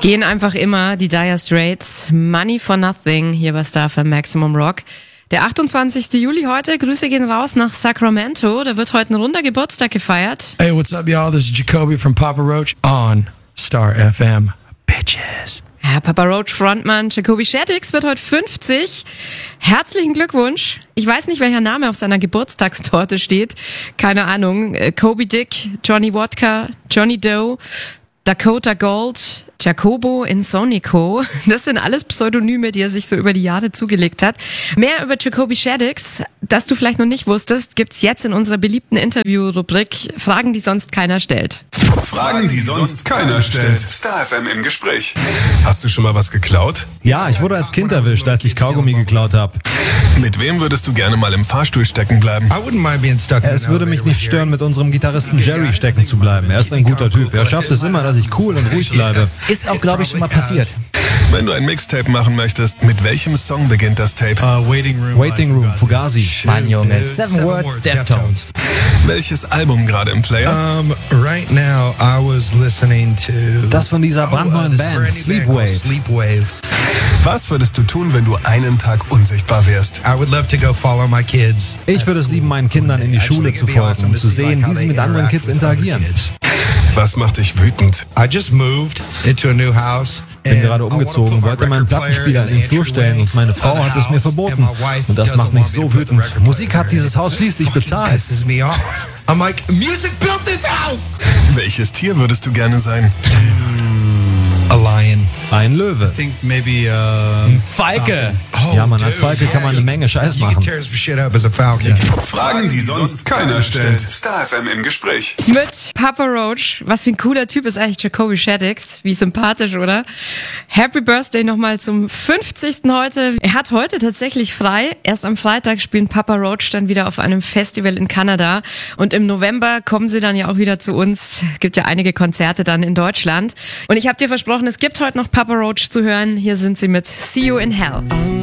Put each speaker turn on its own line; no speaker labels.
Gehen einfach immer die Dire Straits. Money for Nothing hier bei Star FM Maximum Rock. Der 28. Juli heute. Grüße gehen raus nach Sacramento. Da wird heute ein runder Geburtstag gefeiert.
Hey, what's up, y'all? This is Jacoby from Papa Roach on Star FM. Bitches.
Ja, Papa Roach Frontmann Jacoby Shaddix wird heute 50. Herzlichen Glückwunsch. Ich weiß nicht, welcher Name auf seiner Geburtstagstorte steht. Keine Ahnung. Kobe Dick, Johnny Wodka, Johnny Doe, Dakota Gold, Jacobo Insonico. Das sind alles Pseudonyme, die er sich so über die Jahre zugelegt hat. Mehr über Jacoby Shaddix, das du vielleicht noch nicht wusstest, gibt's jetzt in unserer beliebten Interview-Rubrik Fragen, die sonst keiner stellt.
Fragen, die sonst keiner stellt. Star FM im Gespräch. Hast du schon mal was geklaut?
Ja, ich wurde als Kind erwischt, als ich Kaugummi geklaut habe.
Mit wem würdest du gerne mal im Fahrstuhl stecken bleiben?
Es würde mich nicht stören, mit unserem Gitarristen Jerry stecken zu bleiben. Er ist ein guter Typ. Er schafft es immer, dass ich cool und ruhig bleibe.
Ist auch, glaube ich, schon mal passiert.
Wenn du ein Mixtape machen möchtest, mit welchem Song beginnt das Tape?
Waiting Room, Fugazi.
Mann, Junge. 7 Words, Deftones.
Welches Album gerade im Player?
Right now I was listening to
Das von dieser brandneuen Band, Sleepwave.
Was würdest du tun, wenn du einen Tag unsichtbar wärst?
I would love to go follow my kids.
Ich würde es lieben, meinen Kindern in die Schule zu folgen, um zu sehen, wie sie mit anderen Kids interagieren.
Was macht dich wütend?
I just moved into a new house.
Bin gerade umgezogen, wollte meinen Plattenspieler in den Flur stellen und meine Frau hat es mir verboten. Und das macht mich so wütend. Musik hat dieses Haus schließlich bezahlt.
I'm like, music built this house!
Welches Tier würdest du gerne sein?
A lion.
Ein Löwe.
Falke.
Ja, man, als Falke kann man eine Menge Scheiß machen.
Fragen, die sonst keiner stellt. Star FM im Gespräch.
Mit Papa Roach. Was für ein cooler Typ ist eigentlich Jacoby Shaddix. Wie sympathisch, oder? Happy Birthday nochmal zum 50. heute. Er hat heute tatsächlich frei. Erst am Freitag spielen Papa Roach dann wieder auf einem Festival in Kanada. Und im November kommen sie dann ja auch wieder zu uns. Gibt ja einige Konzerte dann in Deutschland. Und ich habe dir versprochen, es gibt heute noch Papa Roach zu hören. Hier sind sie mit See You in Hell.